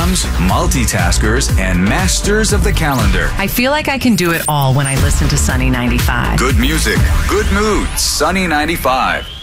moms, multitaskers, and masters of the calendar. I feel like I can do it all when I listen to Sunny 95. Good music, good mood, Sunny 95.